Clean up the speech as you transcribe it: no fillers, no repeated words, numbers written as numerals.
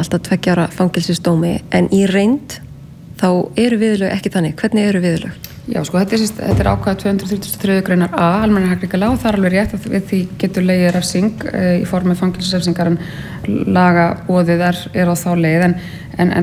allt að 2 ára fangelsisdómi en í reynd þá eru viðurlög ekki þannig. Hvernig eru viðurlög? Já, sko, þetta er ákvæði 233 greinar A, almenna hegningarlaga, og það er alveg rétt að við því getur legið refsing í formi fangelsisrefsingar en lagaboðið er á þá leið en